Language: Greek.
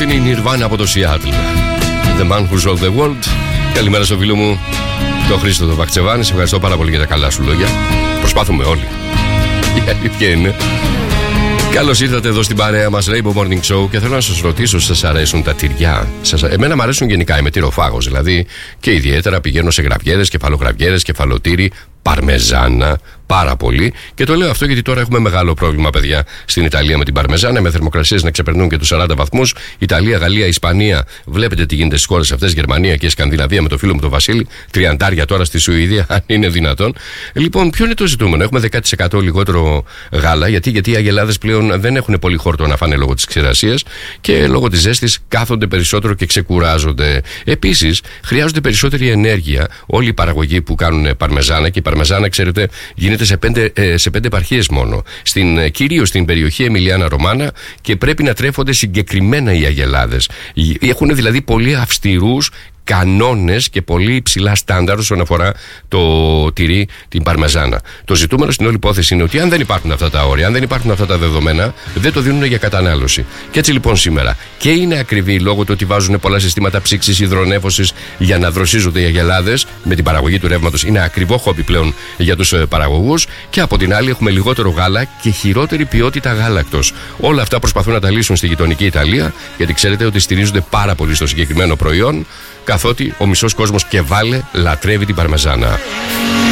είναι η Nirvana από το Seattle. The man who sold the world. Καλημέρα στο φίλο μου, τον Χρήστο τον Βαχτσεβάνη. Σε ευχαριστώ πάρα πολύ για τα καλά σου λόγια. Προσπάθουμε όλοι. Η αλήθεια είναι. Καλώς ήρθατε εδώ στην παρέα μας Rainbow Morning Show και θέλω να σας ρωτήσω, σας αρέσουν τα τυριά? Εμένα μου αρέσουν γενικά, είμαι τυροφάγος δηλαδή, και ιδιαίτερα πηγαίνω σε γραβιέρες, κεφαλογραβιέρες, κεφαλοτήρι, παρμεζάνα, πάρα πολύ. Και το λέω αυτό γιατί τώρα έχουμε μεγάλο πρόβλημα, παιδιά, στην Ιταλία με την παρμεζάνα, με θερμοκρασίες να ξεπερνούν και τους 40 βαθμούς. Ιταλία, Γαλλία, Ισπανία, βλέπετε τι γίνεται στις χώρες αυτές, Γερμανία και Σκανδιναβία, με το φίλο μου τον Βασίλη, 30 τώρα στη Σουηδία, αν είναι δυνατόν. Λοιπόν, ποιο είναι το ζητούμενο? Έχουμε 10% λιγότερο γάλα, γιατί οι αγελάδες πλέον δεν έχουν πολύ χόρτο να φάνε λόγω της ξηρασίας και λόγω της ζέστης κάθονται περισσότερο και ξεκουράζονται. Επίσης, χρειάζονται περισσότερη ενέργεια όλοι οι παραγωγοί που κάνουν παρμεζάνα, και η παρμεζάνα, ξέρετε, γίνεται σε 5 επαρχίες μόνο. Κυρίως στην περιοχή Εμιλιάνα Ρωμάνα, και πρέπει να τρέφονται συγκεκριμένα οι αγελάδες. Έχουν δηλαδή πολύ αυστηρούς κανόνες και πολύ υψηλά στάνταρ όσον αφορά το τυρί, την παρμεζάνα. Το ζητούμενο στην όλη υπόθεση είναι ότι αν δεν υπάρχουν αυτά τα όρια, αν δεν υπάρχουν αυτά τα δεδομένα, δεν το δίνουν για κατανάλωση. Και έτσι λοιπόν σήμερα και είναι ακριβή λόγω του ότι βάζουν πολλά συστήματα ψήξης, υδρονέφωσης για να δροσίζονται οι αγελάδες με την παραγωγή του ρεύματος. Είναι ακριβό χόμπι πλέον για τους παραγωγούς. Και από την άλλη έχουμε λιγότερο γάλα και χειρότερη ποιότητα γάλακτος. Όλα αυτά προσπαθούν να τα λύσουν στη γειτονική Ιταλία, γιατί ξέρετε ότι στηρίζονται πάρα πολύ στο συγκεκριμένο προϊόν, καθότι ο μισός κόσμος και βάλε λατρεύει την παρμεζάνα.